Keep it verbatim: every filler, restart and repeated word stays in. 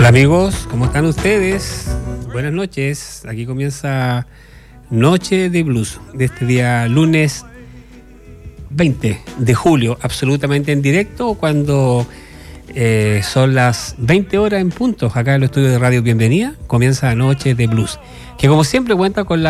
Hola amigos, ¿cómo están ustedes? Buenas noches, aquí comienza Noche de Blues de este día lunes veinte de julio, absolutamente en directo cuando eh, son las veinte horas en punto, acá en el estudio de Radio Bienvenida, comienza Noche de Blues, que como siempre cuenta con la